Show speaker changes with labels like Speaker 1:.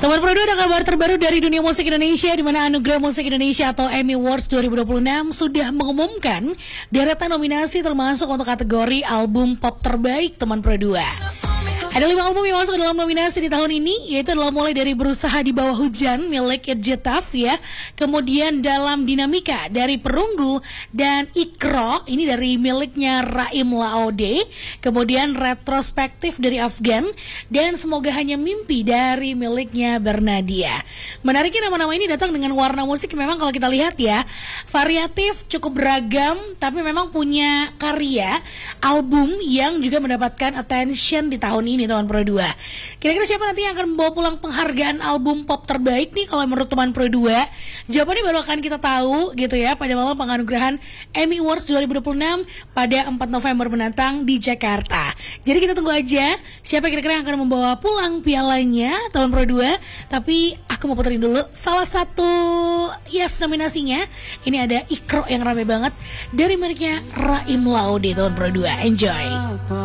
Speaker 1: Teman Pro 2, ada kabar terbaru dari dunia musik Indonesia, di mana Anugerah Musik Indonesia atau Emmy Awards 2026 sudah mengumumkan deretan nominasi termasuk untuk kategori album pop terbaik Teman Pro 2. Ada 5 album yang masuk ke dalam nominasi di tahun ini, yaitu adalah mulai dari Berusaha di Bawah Hujan milik Jetaf ya, kemudian Dalam Dinamika dari Perunggu, dan Ikro ini dari miliknya Raim Laode, kemudian Retrospektif dari Afgan, dan Semoga Hanya Mimpi dari miliknya Bernadia. Menariknya nama-nama ini datang dengan warna musik memang kalau kita lihat ya, variatif, cukup beragam, tapi memang punya karya album yang juga mendapatkan attention di tahun ini teman Pro 2. Kira-kira siapa nanti yang akan membawa pulang penghargaan album pop terbaik nih kalau menurut teman Pro 2? Jawabannya baru akan kita tahu gitu ya pada malam penganugerahan Emmy Awards 2026 pada 4 November mendatang di Jakarta. Jadi kita tunggu aja siapa kira-kira yang akan membawa pulang pialanya teman Pro 2. Tapi aku mau puterin dulu salah satu nominasinya. Ini ada Ikro yang rame banget dari mereka Raim Laode teman Pro 2. Enjoy.